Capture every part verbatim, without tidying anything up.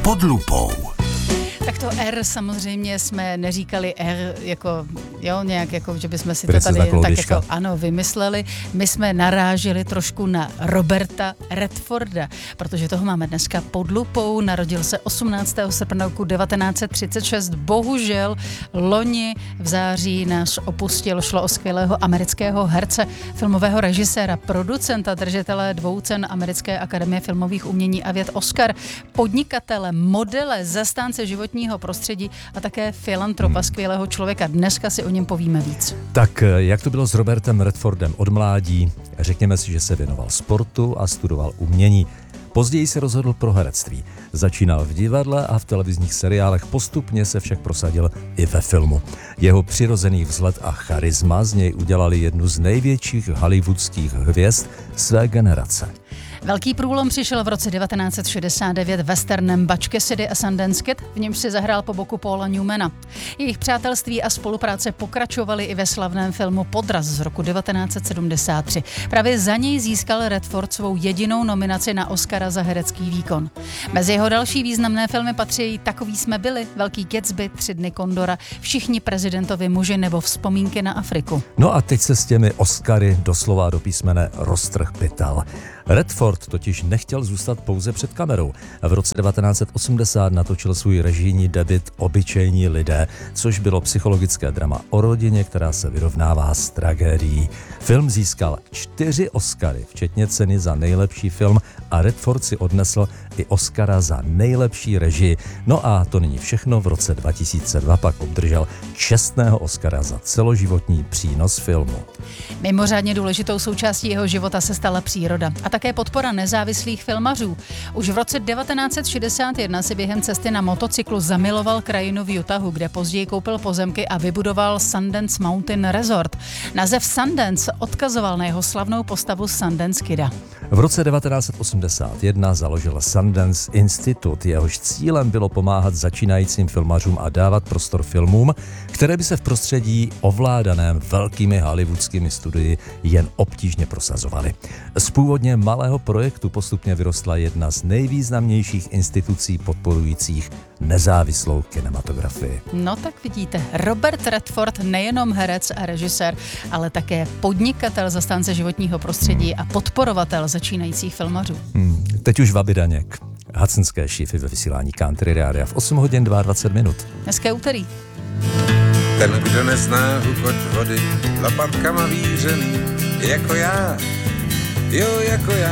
pod lupou. Tak to R samozřejmě jsme neříkali R jako, jo, nějak jako, že bychom si to Princezna tady Klaudiška. tak jako, ano, vymysleli. My jsme narážili trošku na Roberta Redforda, protože toho máme dneska pod lupou. Narodil se osmnáctého srpna roku devatenáct set třicet šest. Bohužel loni v září nás opustil. Šlo o skvělého amerického herce, filmového režiséra, producenta, držitele dvou cen Americké akademie filmových umění a věd Oscar, podnikatele, modele, zastánce životního prostředí a také filantropa, skvělého člověka. Dneska si o něm povíme víc. Tak jak to bylo s Robertem Redfordem od mládí? Řekněme si, že se věnoval sportu a studoval umění. Později se rozhodl pro herectví. Začínal v divadle a v televizních seriálech, postupně se však prosadil i ve filmu. Jeho přirozený vzhled a charisma z něj udělali jednu z největších hollywoodských hvězd své generace. Velký průlom přišel v roce devatenáct set šedesát devět westernem Butch Cassidy a Sundance Kid, v němž si zahrál po boku Paula Newmana. Jejich přátelství a spolupráce pokračovaly i ve slavném filmu Podraz z roku devatenáct set sedmdesát tři. Právě za něj získal Redford svou jedinou nominaci na Oscara za herecký výkon. Mezi jeho další významné filmy patří Takový jsme byli, Velký Gatsby, Tři dny Kondora, Všichni prezidentovi muži nebo Vzpomínky na Afriku. No a teď se s těmi Oscary doslova do písmene roztrh pytel. Redford totiž nechtěl zůstat pouze před kamerou. V roce devatenáct set osmdesát natočil svůj režijní debut Obyčejní lidé, což bylo psychologické drama o rodině, která se vyrovnává s tragédií. Film získal čtyři Oscary, včetně ceny za nejlepší film, a Redford si odnesl i Oscara za nejlepší režii. No a to není všechno, v roce dva tisíce dva pak obdržel čestného Oscara za celoživotní přínos filmu. Mimořádně důležitou součástí jeho života se stala příroda a také podpora nezávislých filmařů. Už v roce devatenáct set šedesát jedna si během cesty na motocyklu zamiloval krajinu v Utahu, kde později koupil pozemky a vybudoval Sundance Mountain Resort. Název Sundance odkazoval na jeho slavnou postavu Sundance Kida. V roce devatenáct set osmdesát jedna založil Sundance Institute, jehož cílem bylo pomáhat začínajícím filmařům a dávat prostor filmům, které by se v prostředí ovládaném velkými hollywoodskými studii jen obtížně prosazovaly. Z původně malého projektu postupně vyrostla jedna z nejvýznamnějších institucí podporujících nezávislou kinematografii. No tak vidíte, Robert Redford nejenom herec a režisér, ale také podnikatel, zastánce životního prostředí a podporovatel začínajících filmařů. Hmm, teď už Vaby Daněk. Hudsonské šífy ve vysílání Country Rádia v osm hodin dvacet dva minut. Dneska je úterý. Ten, kdo nezná hukot vody, lopatkama vířený, jako já, jo, jako já.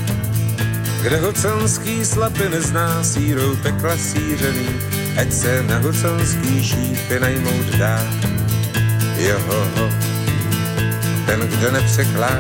Kde huconský slapy nezná, sírou pekla sířený, ať se na huconský šípy najmout dá. Joho, ten, kdo nepřekládá